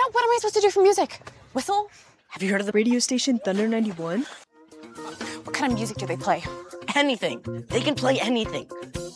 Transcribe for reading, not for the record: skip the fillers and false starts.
what am I supposed to do for music? Whistle? Have you heard of the radio station Thunder 91? What kind of music do they play? Anything. They can play anything.